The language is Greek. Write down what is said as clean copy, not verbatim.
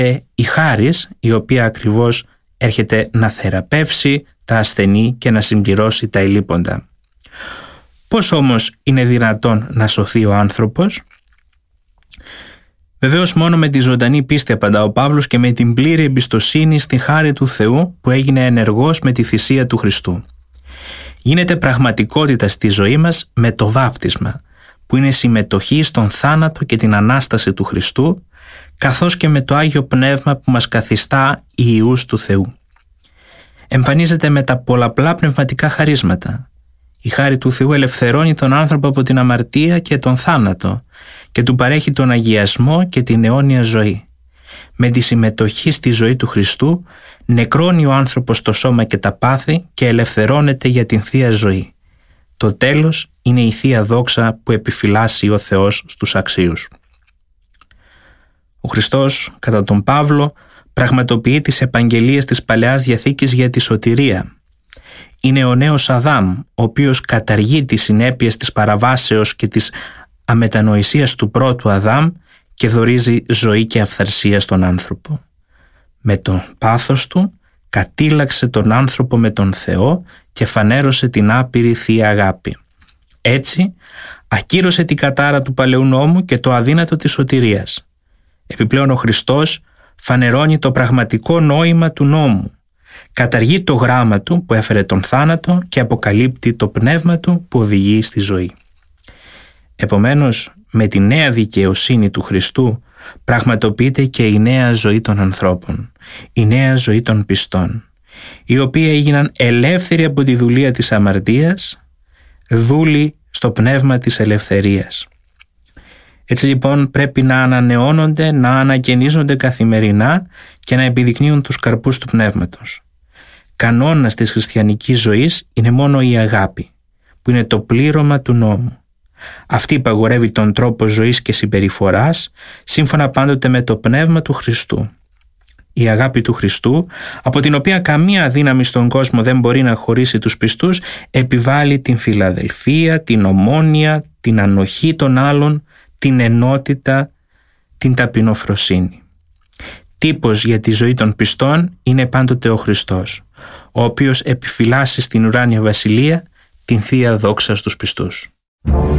η χάρις, η οποία ακριβώς έρχεται να θεραπεύσει τα ασθενή και να συμπληρώσει τα ελλείποντα. Πώς όμως είναι δυνατόν να σωθεί ο άνθρωπος? Βεβαίως μόνο με τη ζωντανή πίστη, απαντά ο Παύλος, και με την πλήρη εμπιστοσύνη στη χάρη του Θεού που έγινε ενεργός με τη θυσία του Χριστού. Γίνεται πραγματικότητα στη ζωή μας με το βάφτισμα, που είναι συμμετοχή στον θάνατο και την Ανάσταση του Χριστού, καθώς και με το Άγιο Πνεύμα που μας καθιστά ιούς του Θεού. Εμφανίζεται με τα πολλαπλά πνευματικά χαρίσματα. Η χάρη του Θεού ελευθερώνει τον άνθρωπο από την αμαρτία και τον θάνατο και του παρέχει τον αγιασμό και την αιώνια ζωή. Με τη συμμετοχή στη ζωή του Χριστού νεκρώνει ο άνθρωπος το σώμα και τα πάθη και ελευθερώνεται για την Θεία Ζωή. Το τέλος είναι η Θεία Δόξα που επιφυλάσσει ο Θεός στους αξίους. Ο Χριστός, κατά τον Παύλο, πραγματοποιεί τις επαγγελίες της Παλαιάς Διαθήκης για τη σωτηρία. Είναι ο νέος Αδάμ, ο οποίος καταργεί τις συνέπειες της παραβάσεως και της αμετανοησίας του πρώτου Αδάμ και δωρίζει ζωή και αυθαρσία στον άνθρωπο. Με το πάθος του κατήλαξε τον άνθρωπο με τον Θεό και φανέρωσε την άπειρη Θεία Αγάπη. Έτσι ακύρωσε την κατάρα του παλαιού νόμου και το αδύνατο της σωτηρίας. Επιπλέον ο Χριστός φανερώνει το πραγματικό νόημα του νόμου. Καταργεί το γράμμα του που έφερε τον θάνατο και αποκαλύπτει το πνεύμα του που οδηγεί στη ζωή. Επομένως, με τη νέα δικαιοσύνη του Χριστού πραγματοποιείται και η νέα ζωή των ανθρώπων, η νέα ζωή των πιστών, οι οποίοι έγιναν ελεύθεροι από τη δουλεία της αμαρτίας, δούλοι στο πνεύμα της ελευθερίας. Έτσι λοιπόν πρέπει να ανανεώνονται, να ανακαινίζονται καθημερινά και να επιδεικνύουν τους καρπούς του πνεύματος. Κανόνας της χριστιανικής ζωής είναι μόνο η αγάπη, που είναι το πλήρωμα του νόμου. Αυτή υπαγορεύει τον τρόπο ζωής και συμπεριφοράς, σύμφωνα πάντοτε με το πνεύμα του Χριστού. Η αγάπη του Χριστού, από την οποία καμία δύναμη στον κόσμο δεν μπορεί να χωρίσει τους πιστούς, επιβάλλει την φιλαδελφία, την ομόνοια, την ανοχή των άλλων, την ενότητα, την ταπεινοφροσύνη. Τύπος για τη ζωή των πιστών είναι πάντοτε ο Χριστός, ο οποίος επιφυλάσσει στην ουράνια βασιλεία την Θεία Δόξα στους πιστούς.